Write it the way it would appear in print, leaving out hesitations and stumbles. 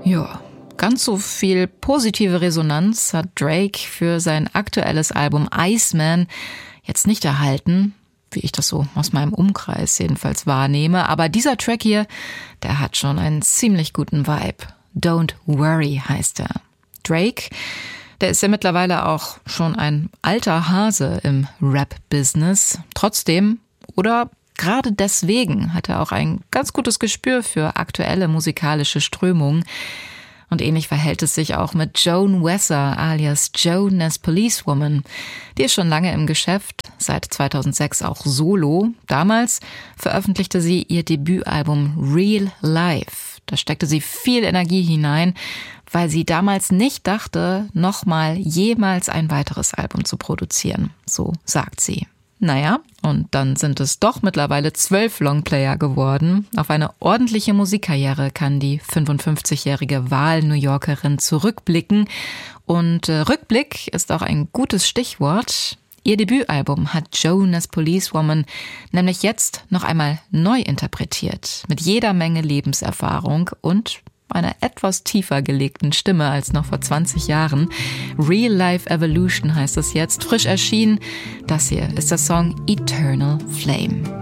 Ja, ganz so viel positive Resonanz hat Drake für sein aktuelles Album Iceman jetzt nicht erhalten, wie ich das so aus meinem Umkreis jedenfalls wahrnehme. Aber dieser Track hier, der hat schon einen ziemlich guten Vibe. Don't Worry heißt er. Drake, der ist ja mittlerweile auch schon ein alter Hase im Rap-Business. Trotzdem oder gerade deswegen hat er auch ein ganz gutes Gespür für aktuelle musikalische Strömungen. Und ähnlich verhält es sich auch mit Joan Wesser alias Joan as Policewoman. Die ist schon lange im Geschäft, seit 2006 auch solo. Damals veröffentlichte sie ihr Debütalbum Real Life. Da steckte sie viel Energie hinein, weil sie damals nicht dachte, nochmal jemals ein weiteres Album zu produzieren. So sagt sie. Naja, und dann sind es doch mittlerweile 12 Longplayer geworden. Auf eine ordentliche Musikkarriere kann die 55-jährige Wahl-New Yorkerin zurückblicken. Und Rückblick ist auch ein gutes Stichwort. Ihr Debütalbum hat Joan as Policewoman nämlich jetzt noch einmal neu interpretiert. Mit jeder Menge Lebenserfahrung und einer etwas tiefer gelegten Stimme als noch vor 20 Jahren. Real Life Evolution heißt es jetzt, frisch erschienen. Das hier ist der Song Eternal Flame.